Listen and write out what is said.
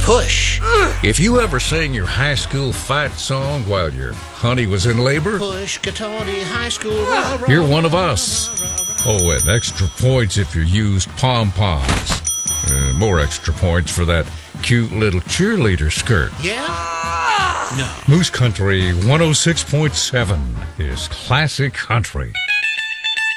Push. If you ever sang your high school fight song while your honey was in labor, Push Katoni High School. you're one of us. Oh, and extra points if you used pom-poms. More extra points for that cute little cheerleader skirt. Yeah? No. Moose Country 106.7 is classic country.